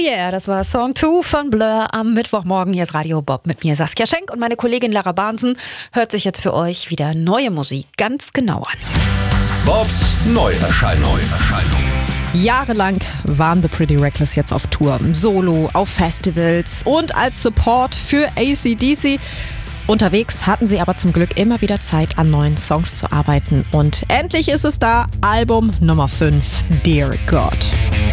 yeah, das war Song 2 von Blur am Mittwochmorgen. Hier ist Radio Bob mit mir Saskia Schenk und meine Kollegin Lara Bahnsen hört sich jetzt für euch wieder neue Musik ganz genau an. Bobs Neuerscheinung. Jahrelang waren The Pretty Reckless jetzt auf Tour, solo, auf Festivals und als Support für AC/DC. Unterwegs hatten sie aber zum Glück immer wieder Zeit, an neuen Songs zu arbeiten. Und endlich ist es da, Album Nummer 5, Dear God.